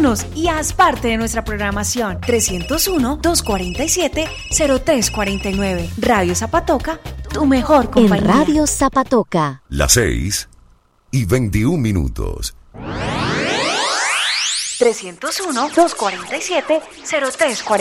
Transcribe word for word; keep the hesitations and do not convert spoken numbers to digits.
Llámanos y haz parte de nuestra programación. trescientos uno, doscientos cuarenta y siete, cero tres cuarenta y nueve. Radio Zapatoca, tu mejor compañía. En Radio Zapatoca. Las seis y veintiún minutos. trescientos uno, doscientos cuarenta y siete, cero tres cuarenta y nueve.